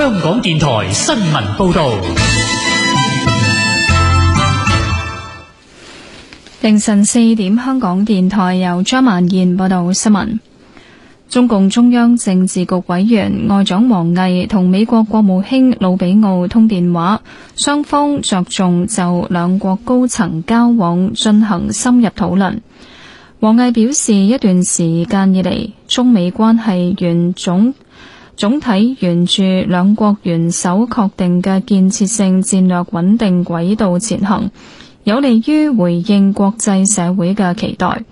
香港電台新聞報道。 凌晨4點，香港電台由張曼燕報道新聞。中共中央政治局委員外長王毅同美國國務卿魯比奧通電話，雙方着重就兩國高層交往進行深入討論。王毅表示，一段時間以嚟，中美關係總體沿住兩國元首確定嘅建設性戰略穩定軌道前行，有利於回應國際社會嘅期待。